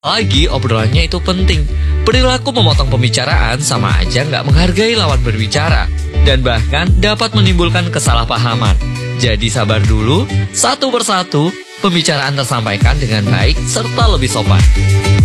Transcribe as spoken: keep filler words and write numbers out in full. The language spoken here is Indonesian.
Lagi obrolannya itu penting. Perilaku memotong pembicaraan sama aja nggak menghargai lawan berbicara. Dan bahkan dapat menimbulkan kesalahpahaman. Jadi sabar dulu, satu persatu, pembicaraan tersampaikan dengan baik serta lebih sopan.